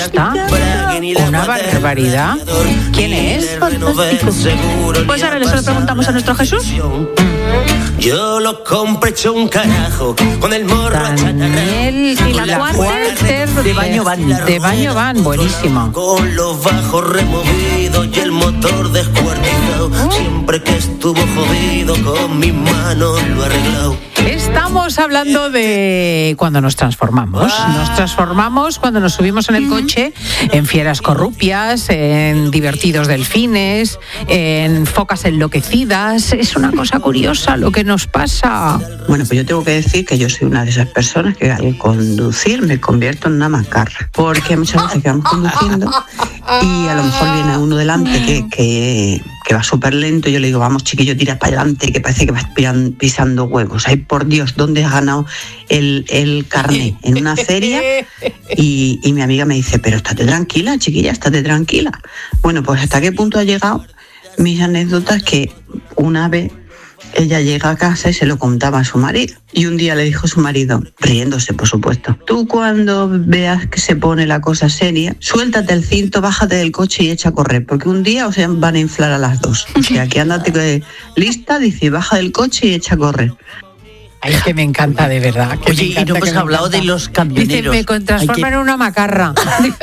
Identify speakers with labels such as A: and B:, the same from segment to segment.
A: Está una barbaridad. ¿Quién es?
B: Pues ahora se lo preguntamos a nuestro Jesús.
C: Yo lo compré hecho un carajo con el morro
A: Daniel
B: y la
A: Cuarter de Baño Van. De Baño Van, buenísimo.
C: Con los bajos removidos y el motor descuartizado. Siempre que estuvo jodido con mis manos lo he arreglado.
A: Estamos hablando de cuando nos transformamos. Nos transformamos cuando nos subimos en el coche en fieras corrupias, en divertidos delfines, en focas enloquecidas. Es una cosa curiosa lo que nos pasa.
D: Bueno, pues yo tengo que decir que yo soy una de esas personas que al conducir me convierto en una macarra. Porque muchas veces que vamos conduciendo y a lo mejor viene uno delante que va súper lento y yo le digo, vamos chiquillo, tira para adelante, que parece que vas pisando huevos. Ay, por Dios, ¿dónde has ganado el carné? ¿En una feria? Y mi amiga me dice, pero estate tranquila, chiquilla, estate tranquila. Bueno, pues ¿hasta qué punto ha llegado mis anécdotas? Que una vez ella llega a casa y se lo contaba a su marido. Y un día le dijo a su marido, riéndose por supuesto, tú cuando veas que se pone la cosa seria, suéltate el cinto, bájate del coche y echa a correr, porque un día os van a inflar a las dos. O sea, que ándate lista, dice, baja del coche y echa a correr.
A: Ay, que me encanta, de verdad.
E: Oye, y no hemos hablado de los camioneros.
A: Dice, me transforma en una macarra.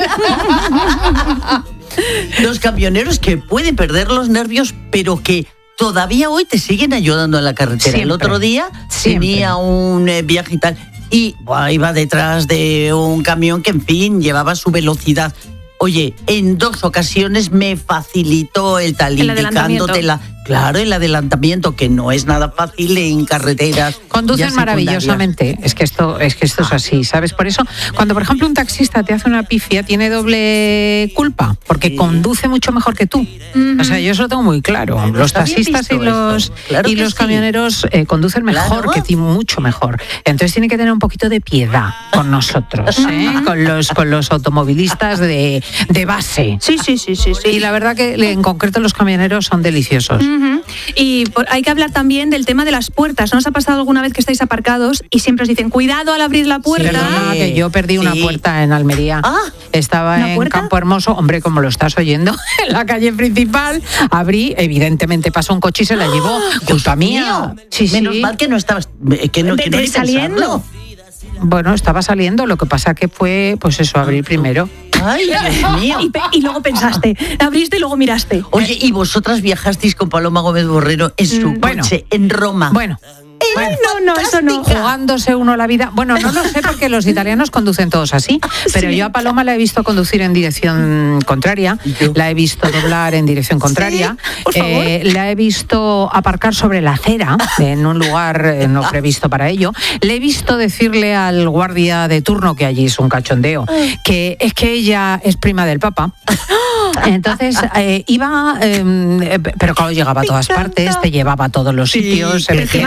E: Los camioneros que pueden perder los nervios, pero que todavía hoy te siguen ayudando en la carretera.
A: Siempre.
E: El otro día tenía un viaje y tal, y iba detrás de un camión que, en fin, llevaba su velocidad. Oye, en 2 ocasiones me facilitó el tal, indicándote el adelantamiento, que no es nada fácil en carreteras.
A: Conducen maravillosamente. Es que esto es así, ¿sabes? Por eso, cuando por ejemplo un taxista te hace una pifia, tiene doble culpa, porque conduce mucho mejor que tú. O sea, yo eso lo tengo muy claro. Los taxistas y los camioneros conducen mejor que ti, mucho mejor. Entonces tiene que tener un poquito de piedad con nosotros, con los automovilistas de base.
B: Sí.
A: Y la verdad que en concreto los camioneros son deliciosos.
B: Y hay que hablar también del tema de las puertas. ¿No os ha pasado alguna vez que estáis aparcados y siempre os dicen cuidado al abrir la puerta?
A: Perdona, que yo perdí una puerta en Almería. Estaba en puerta? Campo Hermoso, hombre, como lo estás oyendo, en la calle principal. Abrí, evidentemente pasó un coche y se la llevó. Culpa mía. Sí,
E: menos mal que no estabas que no
B: saliendo.
A: Bueno, estaba saliendo, lo que pasa que fue, pues eso, abrir primero.
E: Ay, Dios mío.
B: Y luego pensaste, abriste y luego miraste.
E: Oye, ¿y vosotras viajasteis con Paloma Gómez Borrero en su coche en Roma?
A: Bueno,
B: no, eso no.
A: Jugándose uno la vida. Bueno, no lo sé porque los italianos conducen todos así, pero yo a Paloma la he visto conducir en dirección contraria, la he visto doblar en dirección contraria, la he visto aparcar sobre la acera en un lugar no previsto para ello, le he visto decirle al guardia de turno, que allí es un cachondeo, que es que ella es prima del Papa. Entonces iba, pero claro, llegaba a todas partes, te llevaba a todos los sitios.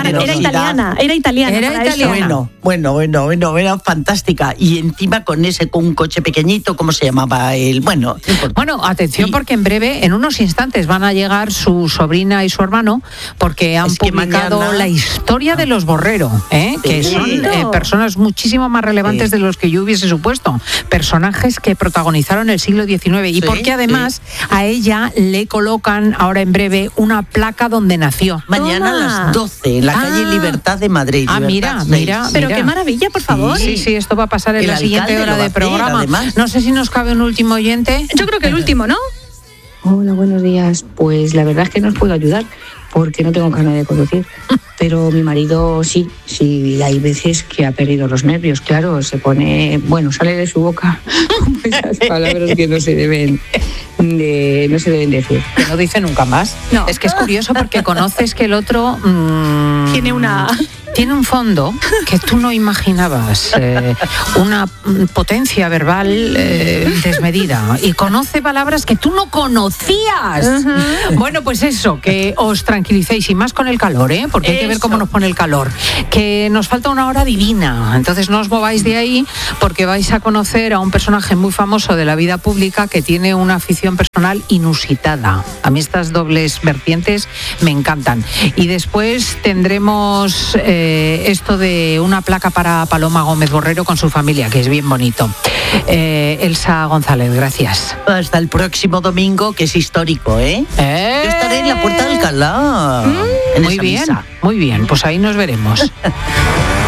B: Era italiana.
E: Bueno, era fantástica. Y encima con un coche pequeñito, ¿cómo se llamaba él? Bueno,
A: atención, porque en breve, en unos instantes, van a llegar su sobrina y su hermano, porque han publicado la historia de los Borrero, que son personas muchísimo más relevantes de los que yo hubiese supuesto. Personajes que protagonizaron el siglo XIX. Y porque además a ella le colocan ahora en breve una placa donde nació.
E: Mañana a las 12, en la calle Libertad de Madrid.
A: Mira.
B: Pero qué maravilla, por favor.
A: Sí, esto va a pasar en la siguiente hora de programa. No sé si nos cabe un último oyente.
B: Yo creo que el último, ¿no?
F: Hola, buenos días. Pues la verdad es que no os puedo ayudar porque no tengo carnet de conducir. Pero mi marido sí, hay veces que ha perdido los nervios, claro, se pone, sale de su boca esas palabras que no se deben decir.
A: Que no dice nunca más.
B: No.
A: Es que es curioso porque conoces que el otro tiene un fondo que tú no imaginabas, una potencia verbal desmedida, y conoce palabras que tú no conocías. Bueno, pues eso, que os tranquilicéis, y más con el calor, porque hay que ver cómo nos pone el calor, que nos falta una hora divina, entonces no os mováis de ahí, porque vais a conocer a un personaje muy famoso de la vida pública que tiene una afición personal inusitada. A mí estas dobles vertientes me encantan. Y después tendremos esto de una placa para Paloma Gómez Borrero con su familia, que es bien bonito. Elsa González, gracias.
E: Hasta el próximo domingo, que es histórico, ¿eh? Yo estaré en la Puerta de Alcalá.
A: Muy bien, muy bien. Pues ahí nos veremos.